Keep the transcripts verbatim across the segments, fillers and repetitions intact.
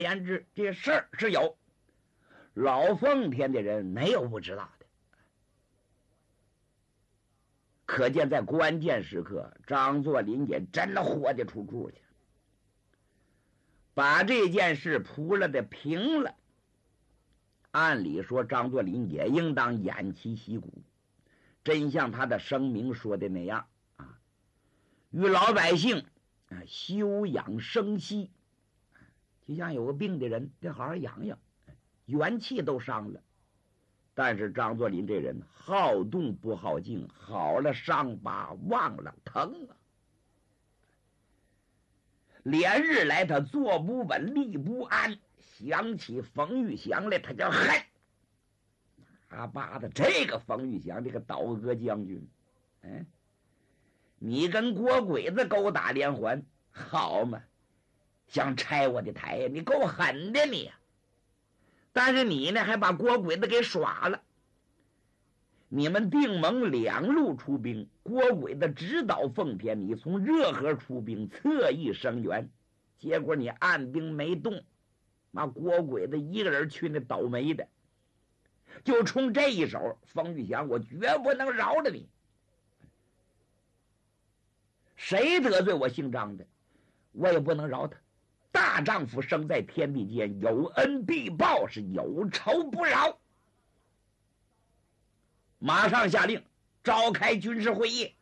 言之，这事儿是有，老奉天的人没有不知道的。可见在关键时刻，张作霖也真的豁得出处去，把这件事铺了的平了。按理说，张作霖也应当偃旗息鼓，真像他的声明说的那样啊，与老百姓啊休养生息，就像有个病的人得好好养养，元气都伤了。但是张作霖这人好动不好静，好了伤疤忘了疼啊，连日来他坐不稳立不安，想起冯玉祥来他就恨。阿爸的这个冯玉祥这个倒戈将军，哎，你跟郭鬼子勾打连环，好嘛，想拆我的台，你够狠的你呀！但是你呢，还把郭鬼子给耍了。你们定盟两路出兵，郭鬼子直捣奉天，你从热河出兵，侧翼声援，结果你按兵没动，妈郭鬼子一个人去那倒霉的，就冲这一手，冯玉祥，我绝不能饶了你。谁得罪我姓张的，我也不能饶他。大丈夫生在天地间，有恩必报，是有仇不饶。马上下令召开军事会议。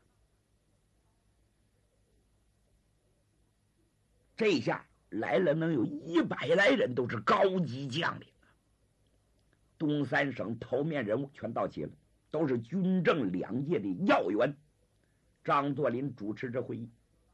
这下来了能有一百来人，都是高级将领啊。东三省头面人物全到齐了，都是军政两界的要员。张作霖主持这会议，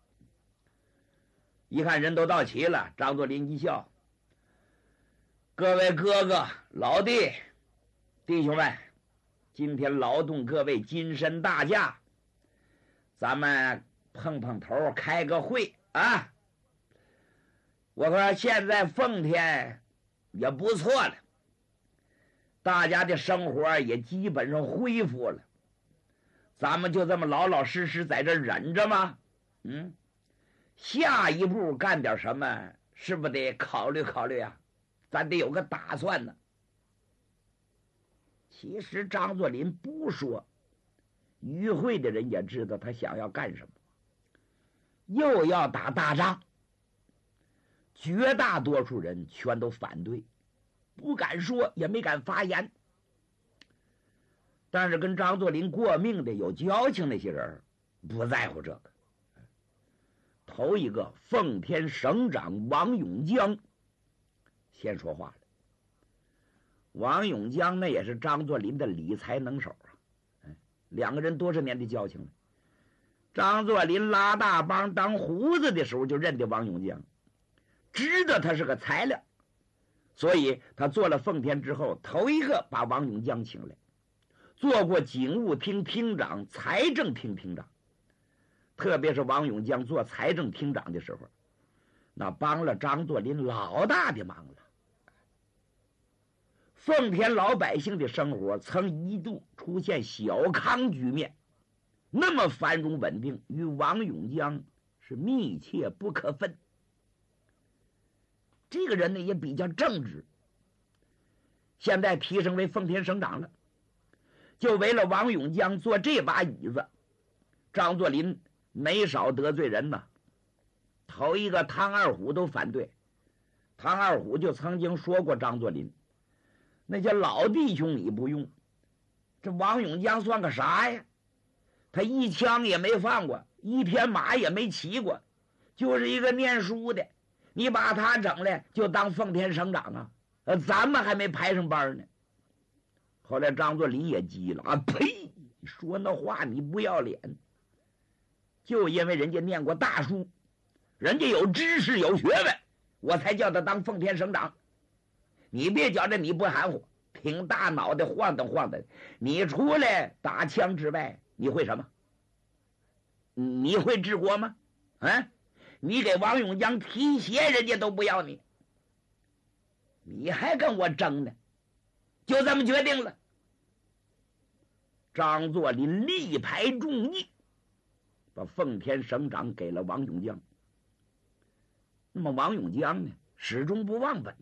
一看人都到齐了，张作霖一笑：“各位哥哥老弟弟兄们，今天劳动各位金身大驾，咱们碰碰头开个会啊！我说现在奉天也不错了，大家的生活也基本上恢复了，咱们就这么老老实实在这忍着吗？嗯，下一步干点什么，是不是得考虑考虑啊？咱得有个打算呢。”其实张作霖不说，与会的人也知道他想要干什么，又要打大仗。绝大多数人全都反对，不敢说，也没敢发言。但是跟张作霖过命的有交情那些人不在乎这个。头一个奉天省长王永江先说话了。王永江那也是张作霖的理财能手啊，哎，两个人多少年的交情了。张作霖拉大帮当胡子的时候就认得王永江，知道他是个材料，所以他做了奉天之后，头一个把王永江请来，做过警务厅厅长、财政厅厅长。特别是王永江做财政厅长的时候，那帮了张作霖老大的忙了。奉天老百姓的生活曾一度出现小康局面，那么繁荣稳定，与王永江是密切不可分。这个人呢也比较正直，现在提升为奉天省长了，就为了王永江坐这把椅子，张作霖没少得罪人呢。头一个汤二虎都反对，汤二虎就曾经说过张作霖，那些老弟兄你不用，这王永江算个啥呀？他一枪也没放过，一天马也没骑过，就是一个念书的，你把他整来就当奉天省长啊？呃，咱们还没排上班呢。后来张作霖也急了啊，呸！说那话你不要脸，就因为人家念过大书，人家有知识有学问，我才叫他当奉天省长。你别觉着你不含糊，挺大脑袋晃荡晃荡，你除了打枪之外，你会什么？你会治国吗？啊，你给王永江提鞋，人家都不要你，你还跟我争呢？就这么决定了。张作霖力排众议，把奉天省长给了王永江。那么王永江呢，始终不忘本。